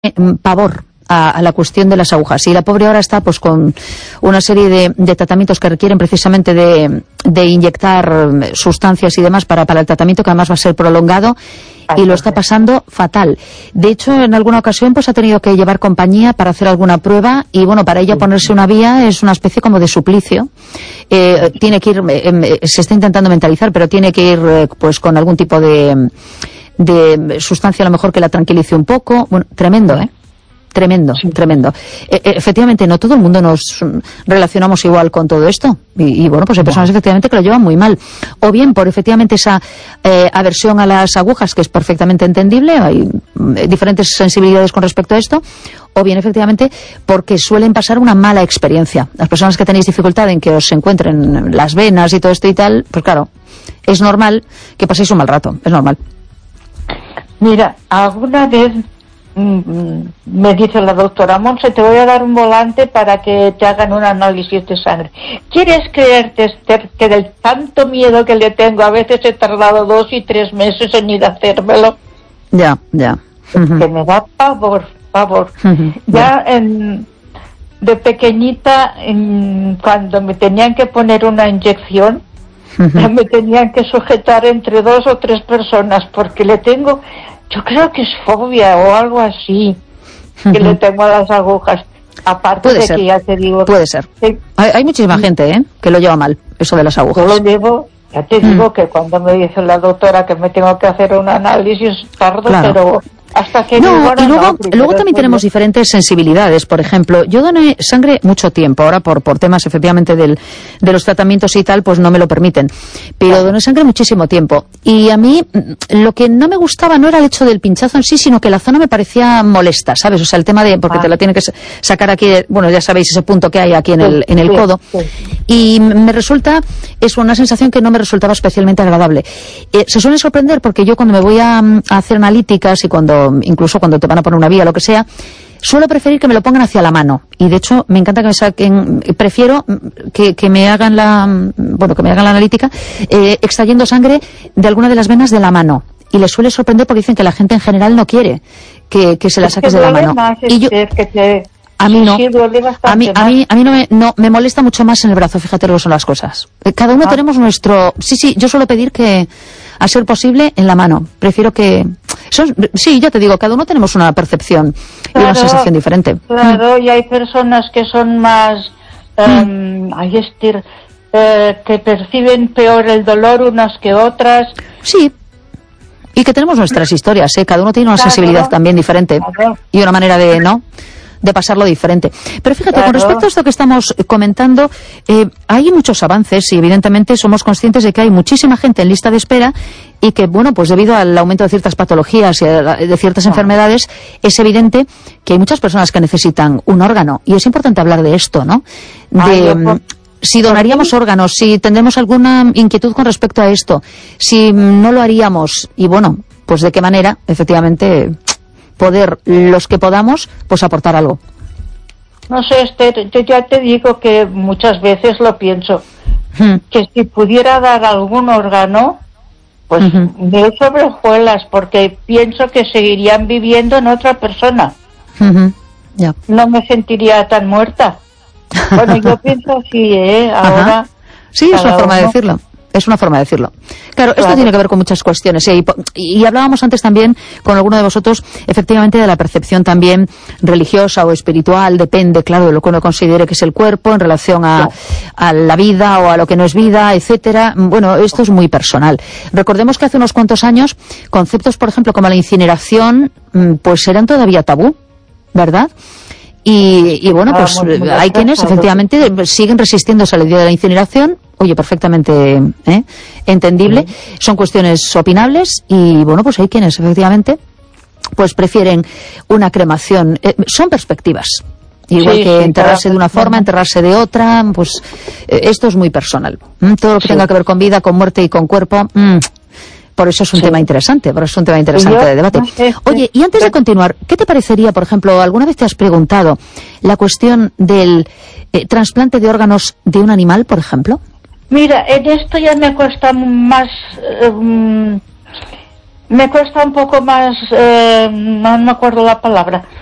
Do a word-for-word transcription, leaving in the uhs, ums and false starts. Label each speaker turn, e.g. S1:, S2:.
S1: pavor a, a la cuestión de las agujas, y la pobre ahora está pues con una serie de, de tratamientos que requieren precisamente de, de inyectar sustancias y demás para, para el tratamiento, que además va a ser prolongado, y lo está pasando fatal. De hecho, en alguna ocasión pues ha tenido que llevar compañía para hacer alguna prueba, y bueno, para ella ponerse una vía es una especie como de suplicio. Eh, tiene que ir, eh, se está intentando mentalizar, pero tiene que ir eh, pues con algún tipo de de sustancia a lo mejor que la tranquilice un poco. Bueno, tremendo, ¿eh? Tremendo, sí. tremendo. E efectivamente, no todo el mundo nos relacionamos igual con todo esto. Y, y bueno, pues hay personas bueno. efectivamente que lo llevan muy mal. O bien por efectivamente esa eh, aversión a las agujas, que es perfectamente entendible, hay eh, diferentes sensibilidades con respecto a esto. O bien efectivamente porque suelen pasar una mala experiencia. Las personas que tenéis dificultad en que os encuentren las venas y todo esto y tal, pues claro, es normal que paséis un mal rato, es normal.
S2: Mira, alguna vez mmm, me dice la doctora: Monse, te voy a dar un volante para que te hagan un análisis de sangre. ¿Quieres creerte, Esther, que del tanto miedo que le tengo, a veces he tardado dos y tres meses en ir a hacérmelo?
S1: Ya, ya. Uh-huh.
S2: Que me da pavor, pavor. Uh-huh. Ya en, de pequeñita, en, cuando me tenían que poner una inyección, uh-huh. me tenían que sujetar entre dos o tres personas, porque le tengo... Yo creo que es fobia o algo así, que uh-huh. le tengo a las agujas. Aparte
S1: Puede
S2: de
S1: ser.
S2: que ya te digo...
S1: Puede ser.
S2: Que,
S1: hay, hay muchísima uh-huh. gente, ¿eh?, que lo lleva mal, eso de las agujas.
S2: Yo lo llevo, ya te digo uh-huh. que cuando me dice la doctora que me tengo que hacer un análisis, tardo,
S1: claro.
S2: pero... Hasta que
S1: no,
S2: no,
S1: y luego,
S2: no,
S1: luego también tenemos diferentes sensibilidades. Por ejemplo, yo doné sangre mucho tiempo, ahora por, por temas efectivamente del, de los tratamientos y tal, pues no me lo permiten, pero claro. doné sangre muchísimo tiempo, y a mí lo que no me gustaba no era el hecho del pinchazo en sí, sino que la zona me parecía molesta, ¿sabes? O sea, el tema de, porque ah. te la tienen que sacar aquí, bueno, ya sabéis ese punto que hay aquí en el, en el sí, codo, sí. y me resulta, es una sensación que no me resultaba especialmente agradable. Eh, se suele sorprender porque yo cuando me voy a, a hacer analíticas, y cuando incluso cuando te van a poner una vía, lo que sea, suelo preferir que me lo pongan hacia la mano, y de hecho me encanta que me saquen, prefiero que, que me hagan la, bueno, que me hagan la analítica eh, extrayendo sangre de alguna de las venas de la mano, y les suele sorprender porque dicen que la gente en general no quiere que, que se la saques de la mano.
S2: Más,
S1: y yo,
S2: que te...
S1: a mí no,
S2: sí,
S1: a mí, a mí, a mí no me, no, me molesta mucho más en el brazo, fíjate lo que son las cosas. Cada uno ah. tenemos nuestro, sí, sí, yo suelo pedir que, a ser posible, en la mano. Prefiero que... Son, sí, ya te digo, cada uno tenemos una percepción claro, y una sensación diferente.
S2: Claro, mm. y hay personas que son más... Um, mm. hay estir, eh, que perciben peor el dolor unas que otras.
S1: Sí, y que tenemos nuestras historias, ¿eh? Cada uno tiene una claro, sensibilidad también diferente. Claro. Y una manera de... ¿no? de pasarlo diferente. Pero fíjate, claro. con respecto a esto que estamos comentando, eh, hay muchos avances, y evidentemente somos conscientes de que hay muchísima gente en lista de espera, y que, bueno, pues debido al aumento de ciertas patologías y de ciertas claro. enfermedades, es evidente que hay muchas personas que necesitan un órgano, y es importante hablar de esto, ¿no? De... Ay, yo... Si donaríamos órganos, si tendremos alguna inquietud con respecto a esto, si no lo haríamos, y bueno, pues de qué manera, efectivamente... poder, los que podamos, pues aportar algo.
S2: No sé, Esther, yo ya te digo que muchas veces lo pienso, hmm. que si pudiera dar algún órgano, pues uh-huh. me sobre hojuelas, porque pienso que seguirían viviendo en otra persona. Uh-huh. Yeah. No me sentiría tan muerta. Bueno, yo pienso así, ¿eh? Ahora...
S1: Ajá. Sí, es una forma uno... de decirlo. Es una forma de decirlo. Claro, esto claro. tiene que ver con muchas cuestiones. ¿eh? Y, y hablábamos antes también con alguno de vosotros, efectivamente, de la percepción también religiosa o espiritual. Depende, claro, de lo que uno considere que es el cuerpo en relación a, a la vida o a lo que no es vida, etcétera. Bueno, esto es muy personal. Recordemos que hace unos cuantos años, conceptos, por ejemplo, como la incineración, pues eran todavía tabú, ¿verdad? Y, y bueno, pues ah, muy, muy hay quienes efectivamente siguen resistiéndose a la idea de la incineración. Oye, perfectamente ¿eh? entendible. Sí. Son cuestiones opinables, y bueno, pues hay quienes efectivamente pues prefieren una cremación. Eh, son perspectivas. Igual sí, que sí, enterrarse claro. de una forma, enterrarse de otra, pues eh, esto es muy personal. ¿Mm? Todo lo que sí. tenga que ver con vida, con muerte y con cuerpo... Mm. Por eso es un sí. tema interesante, por eso es un tema interesante yo, de debate. No sé, Oye, y antes de continuar, ¿qué te parecería, por ejemplo, alguna vez te has preguntado la cuestión del eh, trasplante de órganos de un animal, por ejemplo?
S2: Mira, en esto ya me cuesta más, eh, me cuesta un poco más, eh, no me acuerdo la palabra,